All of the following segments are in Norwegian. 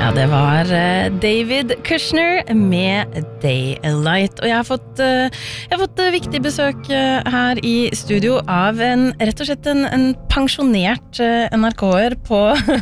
Ja, det var David Kushner med Daylight, og jeg har fått viktig besøk her i studio av rett og slett en pensjonert NRK-er på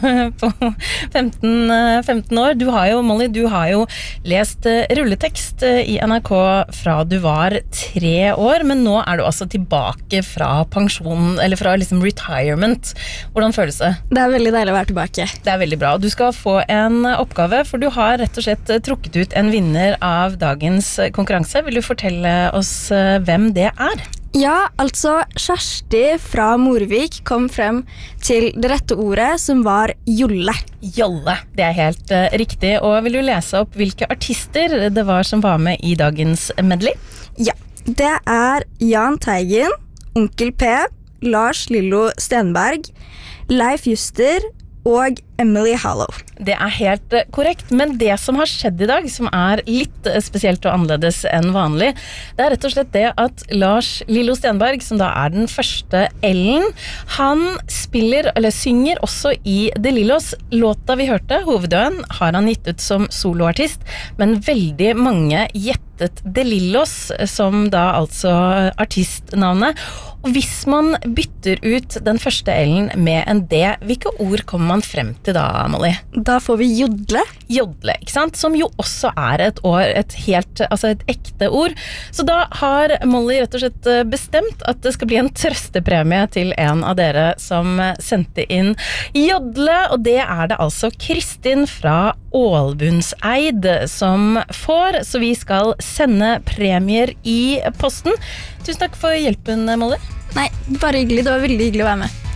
15 år. Molly, du har jo lest rulletekst i NRK fra du var 3 år, men nå er du altså tilbake fra pensjon, eller fra liksom retirement. Hvordan føles det? Det er veldig deilig å være tilbake. Det er veldig bra. Du skal få en oppgave, for du har rett og slett trukket ut en vinner av dagens konkurranse. Vil du fortelle oss hvem det er? Ja, altså Kjersti fra Morvik kom frem til det rette ordet, som var jolle. Jolle, det er helt riktig. Og vil du lese opp hvilke artister det var som var med i dagens medley? Ja, det er Jahn Teigen, Onkel P, Lars Lillo Stenberg, Leif Juster og Emily Hallow. Det er helt korrekt, men det som har skjedd i dag, som er litt spesielt og annerledes enn vanlig, det er rett og slett det at Lars Lillo Stenberg, som da er den første Ellen, han synger også i De Lillos. Låta vi hørte, Hovedøen, har han gitt ut som soloartist, men veldig mange gjettet De Lillos som da altså artistnavnet. Og hvis man bytter ut den første Ellen med en D, hvilke ord kommer man frem til da, Molly? Da får vi jodle. Jodle, ikke sant? Som jo også er et ekte ord. Så da har Molly rett og slett bestemt at det skal bli en trøstepremie til en av dere som sendte inn jodle, og det er det altså Kristin fra Ålbundseid som får, så vi skal sende premier i posten. Tusen takk for hjelpen, Molly. Nei, bare hyggelig. Det var veldig hyggelig å være med.